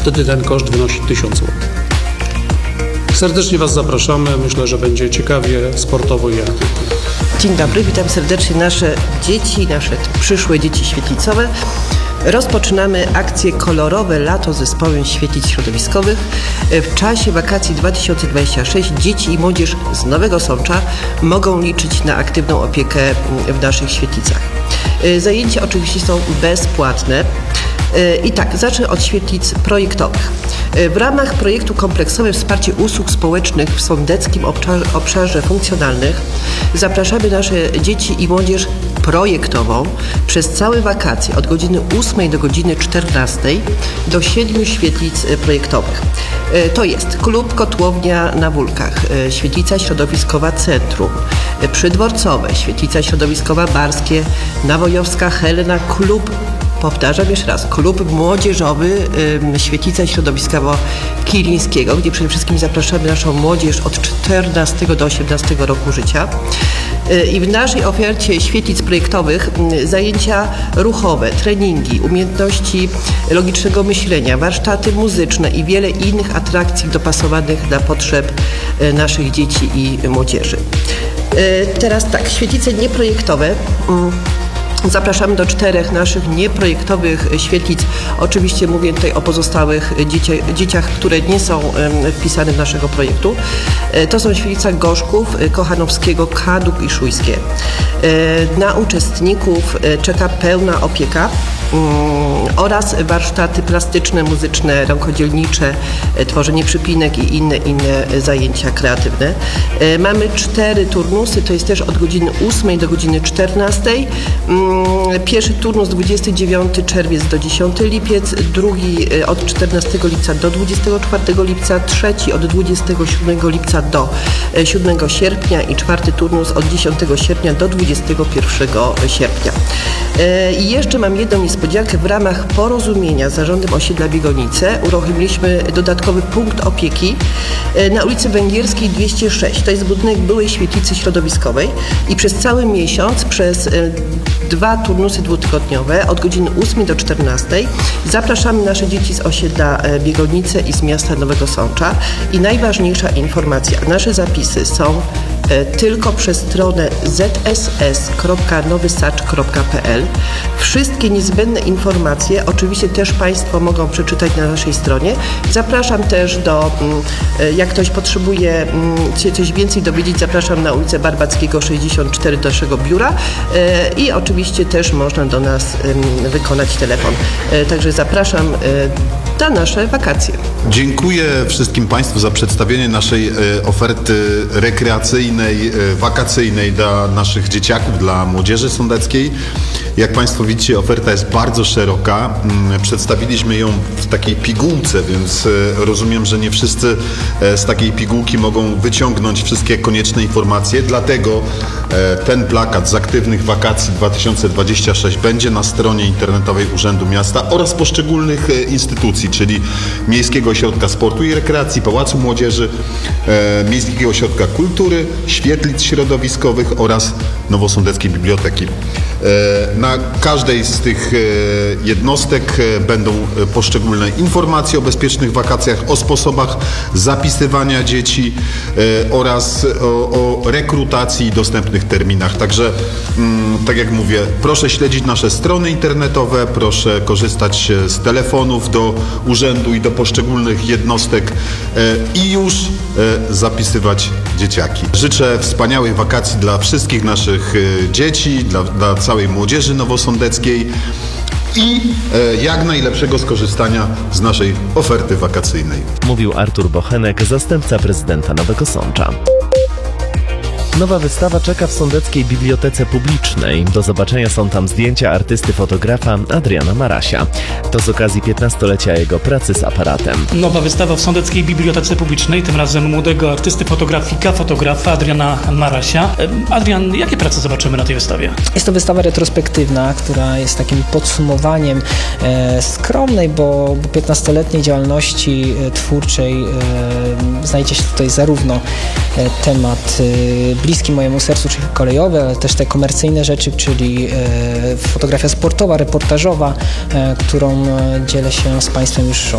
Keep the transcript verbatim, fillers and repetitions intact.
wtedy ten koszt wynosi tysiąc złotych. Serdecznie Was zapraszamy. Myślę, że będzie ciekawie, sportowo i aktywnie. Dzień dobry, witam serdecznie nasze dzieci, nasze przyszłe dzieci świetlicowe. Rozpoczynamy akcję Kolorowe Lato z Zespołem Świetlic Środowiskowych. W czasie wakacji dwa tysiące dwudziestego szóstego dzieci i młodzież z Nowego Sącza mogą liczyć na aktywną opiekę w naszych świetlicach. Zajęcia oczywiście są bezpłatne. I tak, zacznę od świetlic projektowych. W ramach projektu Kompleksowe Wsparcie Usług Społecznych w Sądeckim obszarze, obszarze Funkcjonalnych zapraszamy nasze dzieci i młodzież projektową przez całe wakacje od godziny ósmej do godziny czternastej do siedmiu świetlic projektowych. To jest Klub Kotłownia na Wólkach, Świetlica Środowiskowa Centrum, Przydworcowe, Świetlica Środowiskowa Barskie, Nawojowska Helena, Klub Powtarzam jeszcze raz, klub młodzieżowy y, Świetlica Środowiskowa Kilińskiego, gdzie przede wszystkim zapraszamy naszą młodzież od czternastego do osiemnastego roku życia. Y, I w naszej ofercie świetlic projektowych y, zajęcia ruchowe, treningi, umiejętności logicznego myślenia, warsztaty muzyczne i wiele innych atrakcji dopasowanych na potrzeb y, naszych dzieci i młodzieży. Y, teraz tak, świetlice nieprojektowe. Y, Zapraszamy do czterech naszych nieprojektowych świetlic. Oczywiście mówię tutaj o pozostałych dzieci, dzieciach, które nie są wpisane w naszego projektu. To są świetlica Gorzków, Kochanowskiego, Kaduk i Szujskie. Na uczestników czeka pełna opieka oraz warsztaty plastyczne, muzyczne, rękodzielnicze, tworzenie przypinek i inne, inne zajęcia kreatywne. Mamy cztery turnusy, to jest też od godziny ósmej do godziny czternastej. Pierwszy turnus dwudziestego dziewiątego czerwiec do dziesiątego lipiec, drugi od czternastego lipca do dwudziestego czwartego lipca, trzeci od dwudziestego siódmego lipca do siódmego sierpnia i czwarty turnus od dziesiątego sierpnia do dwudziestego pierwszego sierpnia. I jeszcze mam jedną niespodziankę. W ramach porozumienia z Zarządem Osiedla Biegonice uruchomiliśmy dodatkowy punkt opieki na ulicy Węgierskiej dwieście sześć. To jest budynek byłej świetlicy środowiskowej i przez cały miesiąc, przez dwa turnusy dwutygodniowe od godziny ósmej do czternastej zapraszamy nasze dzieci z osiedla Biegonice i z miasta Nowego Sącza. I najważniejsza informacja, nasze zapisy są tylko przez stronę z s s kropka nowy sacz kropka p l. Wszystkie niezbędne informacje oczywiście też Państwo mogą przeczytać na naszej stronie. Zapraszam też do, jak ktoś potrzebuje się coś więcej dowiedzieć, zapraszam na ulicę Barbackiego sześćdziesiąt cztery do naszego biura i oczywiście też można do nas wykonać telefon. Także zapraszam na nasze wakacje. Dziękuję wszystkim Państwu za przedstawienie naszej oferty rekreacyjnej, wakacyjnej dla naszych dzieciaków, dla młodzieży sądeckiej. Jak Państwo widzicie, oferta jest bardzo szeroka. Przedstawiliśmy ją w takiej pigułce, więc rozumiem, że nie wszyscy z takiej pigułki mogą wyciągnąć wszystkie konieczne informacje. Dlatego ten plakat z aktywnych wakacji dwa tysiące dwudziestego szóstego będzie na stronie internetowej Urzędu Miasta oraz poszczególnych instytucji, czyli Miejskiego Ośrodka Sportu i Rekreacji, Pałacu Młodzieży, Miejskiego Ośrodka Kultury, Świetlic Środowiskowych oraz Nowosądeckiej Biblioteki. Na każdej z tych jednostek będą poszczególne informacje o bezpiecznych wakacjach, o sposobach zapisywania dzieci oraz o, o rekrutacji i dostępnych terminach. Także, tak jak mówię, proszę śledzić nasze strony internetowe, proszę korzystać z telefonów do urzędu i do poszczególnych jednostek i już zapisywać dzieciaki. Życzę wspaniałych wakacji dla wszystkich naszych dzieci, dla, dla całej młodzieży nowosądeckiej i e, jak najlepszego skorzystania z naszej oferty wakacyjnej. Mówił Artur Bochenek, zastępca prezydenta Nowego Sącza. Nowa wystawa czeka w Sądeckiej Bibliotece Publicznej. Do zobaczenia są tam zdjęcia artysty fotografa Adriana Marasia. To z okazji piętnastolecia jego pracy z aparatem. Nowa wystawa w Sądeckiej Bibliotece Publicznej, tym razem młodego artysty fotografika, fotografa Adriana Marasia. Adrian, jakie prace zobaczymy na tej wystawie? Jest to wystawa retrospektywna, która jest takim podsumowaniem e, skromnej, bo piętnastoletniej działalności e, twórczej. E, znajdzie się tutaj zarówno e, temat e, bliski mojemu sercu, czyli kolejowe, ale też te komercyjne rzeczy, czyli e, fotografia sportowa, reportażowa, e, którą dzielę się z Państwem już